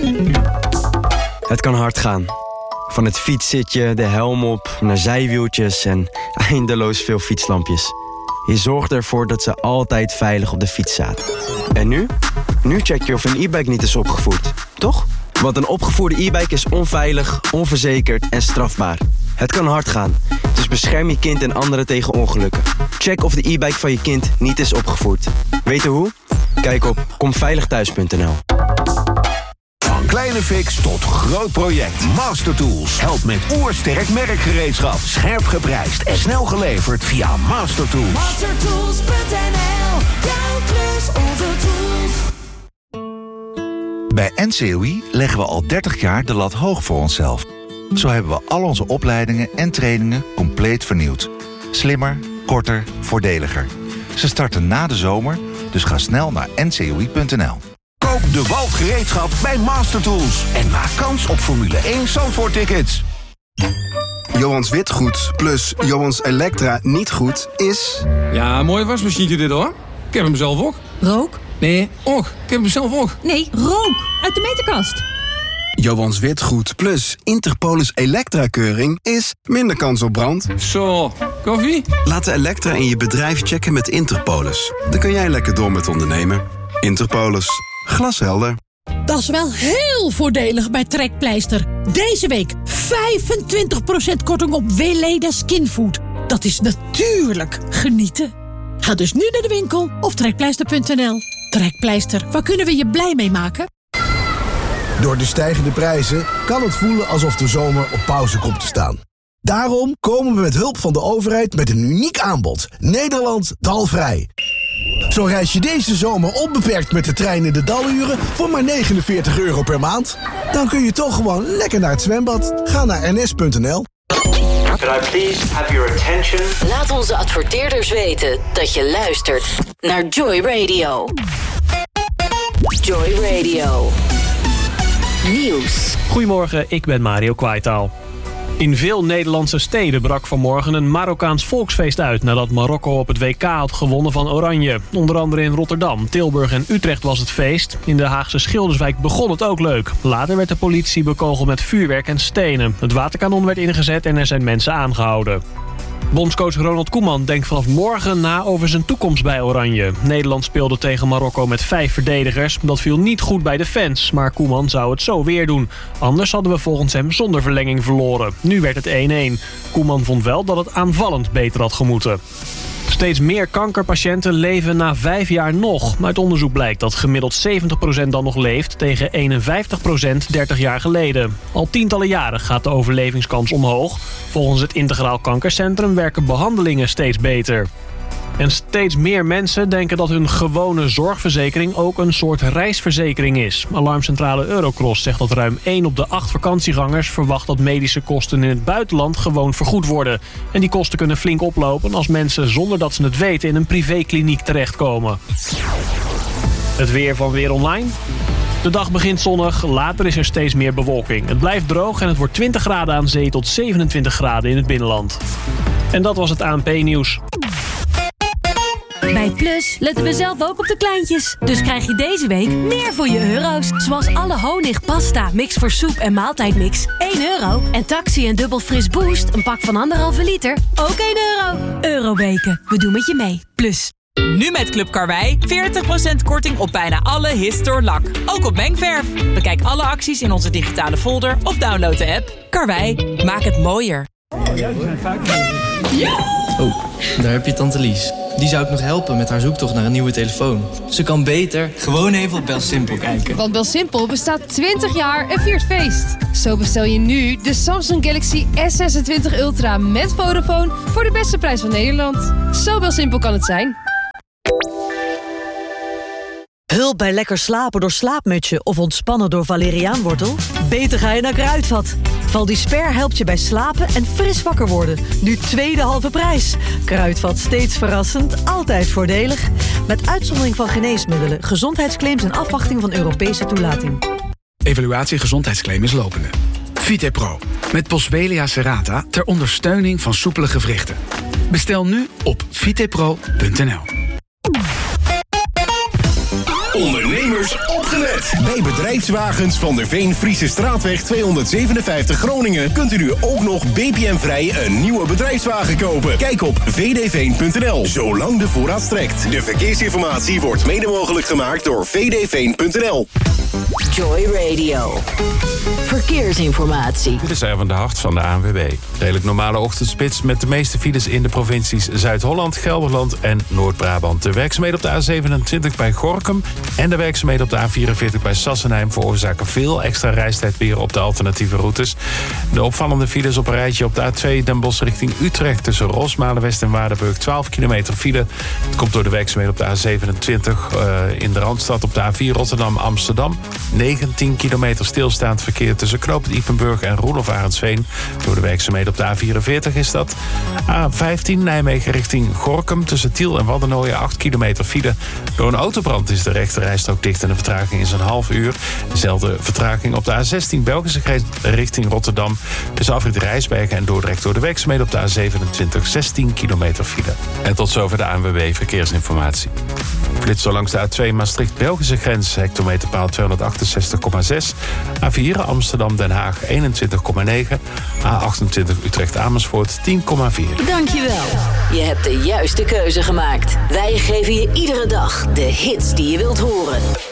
Het kan hard gaan. Van het fietszitje, de helm op, naar zijwieltjes en eindeloos veel fietslampjes. Je zorgt ervoor dat ze altijd veilig op de fiets zaten. En nu? Nu check je of een e-bike niet is opgevoerd, toch? Want een opgevoerde e-bike is onveilig, onverzekerd en strafbaar. Het kan hard gaan, dus bescherm je kind en anderen tegen ongelukken. Check of de e-bike van je kind niet is opgevoerd. Weten hoe? Kijk op komveiligthuis.nl. Van kleine fix tot groot project. Master Tools helpt met oersterk merkgereedschap. Scherp geprijsd en snel geleverd via Master Tools. Mastertools.nl. Jouw klus, onze tools. Bij NCOI leggen we al 30 jaar de lat hoog voor onszelf. Zo hebben we al onze opleidingen en trainingen compleet vernieuwd. Slimmer, korter, voordeliger. Ze starten na de zomer, dus ga snel naar ncoi.nl. Koop de Walf gereedschap bij Master Tools. En maak kans op Formule 1 Zandvoort-tickets. Johans Witgoed plus Johans Elektra niet goed is... Ja, een mooie wasmachientje dit hoor. Ik heb hem zelf ook. Rook? Nee, ook. Ik heb hem zelf ook. Nee, rook. Uit de meterkast. Johans Witgoed plus Interpolis Elektra-keuring is minder kans op brand. Zo, koffie? Laat de Elektra in je bedrijf checken met Interpolis. Dan kun jij lekker door met ondernemen. Interpolis. Glashelder. Dat is wel heel voordelig bij Trekpleister. Deze week 25% korting op Weleda Skinfood. Dat is natuurlijk genieten. Ga dus nu naar de winkel of trekpleister.nl. Trekpleister, waar kunnen we je blij mee maken? Door de stijgende prijzen kan het voelen alsof de zomer op pauze komt te staan. Daarom komen we met hulp van de overheid met een uniek aanbod. Nederland dalvrij. Zo reis je deze zomer onbeperkt met de trein in de daluren voor maar €49 per maand. Dan kun je toch gewoon lekker naar het zwembad. Ga naar ns.nl. Could I please have your attention? Laat onze adverteerders weten dat je luistert naar Joy Radio. Joy Radio. Nieuws. Goedemorgen, ik ben Mario Kwaitaal. In veel Nederlandse steden brak vanmorgen een Marokkaans volksfeest uit nadat Marokko op het WK had gewonnen van Oranje. Onder andere in Rotterdam, Tilburg en Utrecht was het feest. In de Haagse Schilderswijk begon het ook leuk. Later werd de politie bekogeld met vuurwerk en stenen. Het waterkanon werd ingezet en er zijn mensen aangehouden. Bondscoach Ronald Koeman denkt vanaf morgen na over zijn toekomst bij Oranje. Nederland speelde tegen Marokko met 5 verdedigers. Dat viel niet goed bij de fans, maar Koeman zou het zo weer doen. Anders hadden we volgens hem zonder verlenging verloren. Nu werd het 1-1. Koeman vond wel dat het aanvallend beter had gemoeten. Steeds meer kankerpatiënten leven na 5 jaar nog. Uit onderzoek blijkt dat gemiddeld 70% dan nog leeft tegen 51% 30 jaar geleden. Al tientallen jaren gaat de overlevingskans omhoog. Volgens het Integraal Kankercentrum werken behandelingen steeds beter. En steeds meer mensen denken dat hun gewone zorgverzekering ook een soort reisverzekering is. Alarmcentrale Eurocross zegt dat ruim 1 op de 8 vakantiegangers verwacht dat medische kosten in het buitenland gewoon vergoed worden. En die kosten kunnen flink oplopen als mensen zonder dat ze het weten in een privékliniek terechtkomen. Het weer van Weer Online. De dag begint zonnig, later is er steeds meer bewolking. Het blijft droog en het wordt 20 graden aan zee tot 27 graden in het binnenland. En dat was het ANP-nieuws. Bij Plus letten we zelf ook op de kleintjes. Dus krijg je deze week meer voor je euro's. Zoals alle honig, pasta, mix voor soep en maaltijdmix. €1. En Taxi en Dubbel Fris Boost, een pak van 1,5 liter. Ook €1. Euroweken, we doen met je mee. Plus. Nu met Club Karwei 40% korting op bijna alle Histor lak. Ook op mengverf. Bekijk alle acties in onze digitale folder of download de app. Karwei, maak het mooier. Oh, daar heb je tante Lies. Die zou ik nog helpen met haar zoektocht naar een nieuwe telefoon. Ze kan beter gewoon even op BelSimpel kijken. Want BelSimpel bestaat 20 jaar en viert feest. Zo bestel je nu de Samsung Galaxy S26 Ultra met Vodafone voor de beste prijs van Nederland. Zo BelSimpel kan het zijn. Hulp bij lekker slapen door Slaapmutsje of ontspannen door valeriaanwortel? Beter ga je naar Kruidvat. Valdisper helpt je bij slapen en fris wakker worden. Nu tweede halve prijs. Kruidvat, steeds verrassend, altijd voordelig. Met uitzondering van geneesmiddelen, gezondheidsclaims en afwachting van Europese toelating. Evaluatie gezondheidsclaim is lopende. VitePro, met Boswellia serrata ter ondersteuning van soepele gewrichten. Bestel nu op vitepro.nl. Ondernemers op gered. Bij Bedrijfswagens van der Veen-Friese Straatweg 257 Groningen kunt u nu ook nog BPM-vrij een nieuwe bedrijfswagen kopen. Kijk op vdveen.nl, zolang de voorraad strekt. De verkeersinformatie wordt mede mogelijk gemaakt door vdveen.nl. Joy Radio. Verkeersinformatie. Dit is Erwin de Hart van de ANWB. Redelijk normale ochtendspits met de meeste files in de provincies Zuid-Holland, Gelderland en Noord-Brabant. De werkzaamheden op de A27 bij Gorinchem en de werkzaamheden op de A44 bij Sassenheim veroorzaken veel extra reistijd weer op de alternatieve routes. De opvallende files op een rijtje op de A2 Den Bosch richting Utrecht tussen Rosmalen-West en Waardenburg 12 kilometer file. Het komt door de werkzaamheden op de A27 in de Randstad op de A4 Rotterdam-Amsterdam. 19 kilometer stilstaand verkeer tussen Knoopend Ypenburg en Roelof Arendsveen. Door de werkzaamheden op de A44 is dat. A15 Nijmegen richting Gorinchem tussen Tiel en Waddenooien 8 kilometer file. Door een autobrand is de rechterrijstrook dicht en de vertraging is een half uur. Dezelfde vertraging op de A16 Belgische grens richting Rotterdam. Tussen afrit Rijsbergen en Dordrecht door de werkzaamheden op de A27 16 kilometer file. En tot zover de ANWB Verkeersinformatie. Flitser langs de A2 Maastricht-Belgische grens, hectometerpaal 268,6. A4 Amsterdam-Den Haag 21,9. A28 Utrecht-Amersfoort 10,4. Dankjewel. Je hebt de juiste keuze gemaakt. Wij geven je iedere dag de hits die je wilt horen.